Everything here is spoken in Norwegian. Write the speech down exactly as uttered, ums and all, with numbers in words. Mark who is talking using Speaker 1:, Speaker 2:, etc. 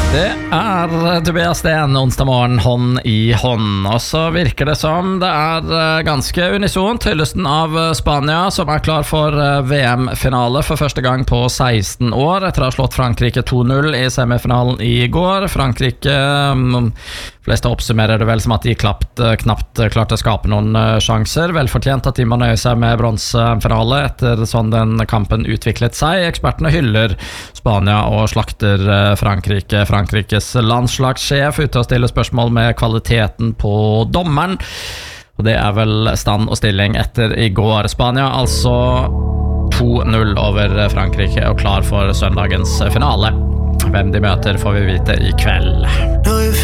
Speaker 1: Det er Tobias Sten, onsdag morgen, hånd i hånd. Og så virker det som det er ganske unisont hyllesten av Spania, som er klar for V M-finale for første gang på seksten år, etter å ha slått Frankrike to null i semifinalen i går. Frankrike, fleste oppsummerer det vel som at de klapt, knapt klarte å skape noen sjanser. Velfortjent at de må nøye seg med bronsefinale etter sånn den kampen utviklet seg. Ekspertene hyller Spania og slakter Frankrike. Frankrikes landslagssjef ute og stiller spørsmål med kvaliteten på dommeren. Og det er vel stand og stilling etter i går. Spania altså to null over Frankrike og klar for søndagens finale. Hvem de møter får vi vite i kveld.